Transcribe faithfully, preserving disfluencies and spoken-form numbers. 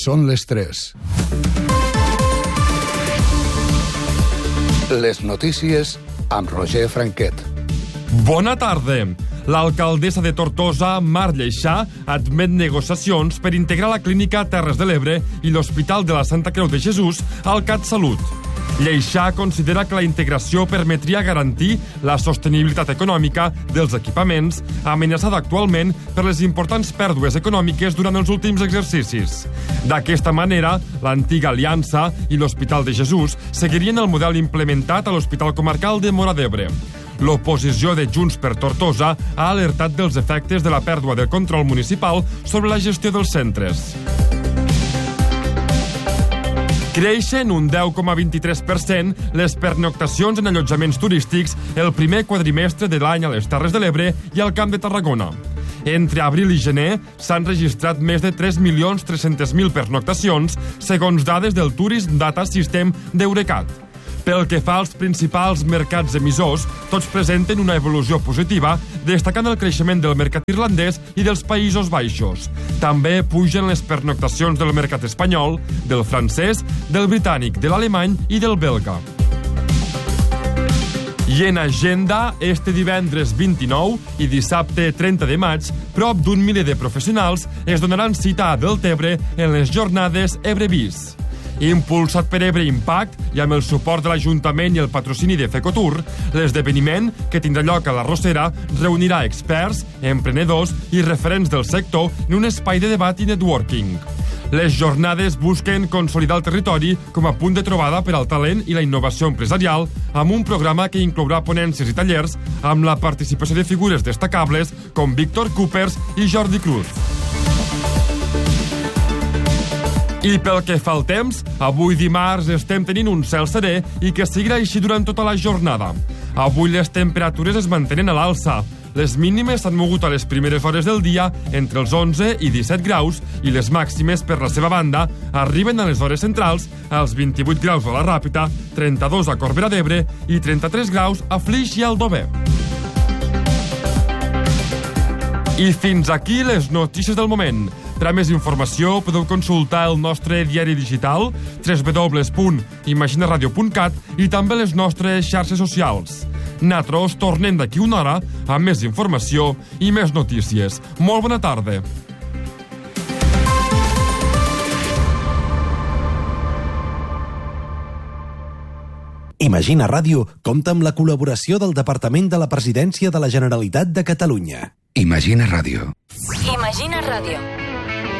Són les tres. Les notícies amb Roger Franquet. Bona tarda. L'alcaldessa de Tortosa, Mar Lleixà, admet negociacions per integrar la clínica Terres de l'Ebre i l'Hospital de la Santa Creu de Jesús al CatSalut. Lleixà considera que la integració permetria garantir la sostenibilitat econòmica dels equipaments, amenaçada actualment per les importants pèrdues econòmiques durant els últims exercicis. D'aquesta manera, l'antiga Aliança i l'Hospital de Jesús seguirien el model implementat a l'Hospital Comarcal de Móra d'Ebre. L'oposició de Junts per Tortosa ha alertat dels efectes de la pèrdua del control municipal sobre la gestió dels centres. Creixen un deu coma vint-i-tres per cent les pernoctacions en allotjaments turístics el primer quadrimestre de l'any a les Terres de l'Ebre i al Camp de Tarragona. Entre abril i gener s'han registrat més de tres milions tres-cents mil pernoctacions, segons dades del Tourism Data System d'Eurecat. Pel que fa als principals mercats emissors, tots presenten una evolució positiva, destacant el creixement del mercat irlandès i dels Països Baixos. També pugen les pernoctacions del mercat espanyol, del francès, del britànic, de l'alemany i del belga. I en agenda, este divendres vint-i-nou i dissabte trenta de maig, prop d'un miler de professionals es donaran cita a Deltebre en les jornades Ebrevis. Impulsat per Ebre Impact i amb el suport de l'Ajuntament i el patrocini de Fecotur, l'esdeveniment, que tindrà lloc a la Rosera, reunirà experts, emprenedors i referents del sector en un espai de debat i networking. Les jornades busquen consolidar el territori com a punt de trobada per al talent i la innovació empresarial, amb un programa que inclourà ponències i tallers amb la participació de figures destacables com Víctor Coopers i Jordi Cruz. I pel que fa al temps, avui dimarts estem tenint un cel serè i que seguirà així durant tota la jornada. Avui les temperatures es mantenen a l'alça. Les mínimes s'han mogut a les primeres hores del dia entre els onze i disset graus i les màximes, per la seva banda, arriben a les hores centrals als vint-i-vuit graus a la Ràpita, trenta-dos a Corbera d'Ebre i trenta-tres graus a Flix i Aldover. I fins aquí les notícies del moment. Per a més informació podeu consultar el nostre diari digital w w w punt imaginaradio punt cat i també les nostres xarxes socials. Nosaltres tornem d'aquí una hora amb més informació i més notícies. Molt bona tarda. Imagina Ràdio compta amb la col·laboració del Departament de la Presidència de la Generalitat de Catalunya. Imagina Ràdio. Imagina Ràdio.